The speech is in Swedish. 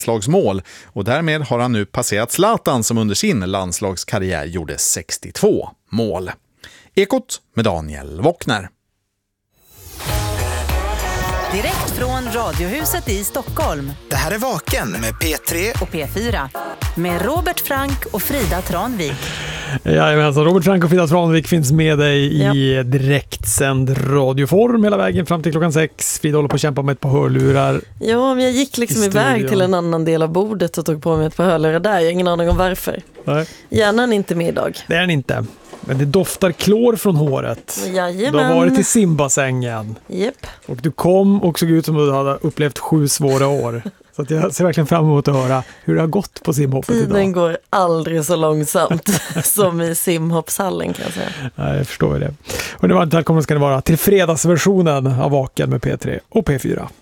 landslagsmål och därmed har han nu passerat Zlatan som under sin landslagskarriär gjorde 62 mål. Ekot med Daniel Wockner. Direkt från Radiohuset i Stockholm. Det här är Vaken med P3 och P4 med Robert Frank och Frida Tranvik. Jajamensan, Robert Frank och Frida Tranvik finns med dig i direktsänd radioform hela vägen fram till klockan 6. Frida håller på att kämpa med ett par hörlurar. Ja, men jag gick liksom iväg till en annan del av bordet och tog på mig ett par hörlurar där. Jag har ingen aning om varför. Nej. Hjärnan är inte med idag. Det är den inte. Men det doftar klor från håret. Jajamän. Du har varit i simbassängen. Japp. Och du kom och såg ut som att du hade upplevt 7 svåra år. Så att jag ser verkligen fram emot att höra hur det har gått på simhoppet idag. Tiden går aldrig så långsamt som i simhoppshallen, kan jag säga. Nej, jag förstår det. Och det var inte välkomna ska det vara till fredagsversionen av Vaken med P3 och P4.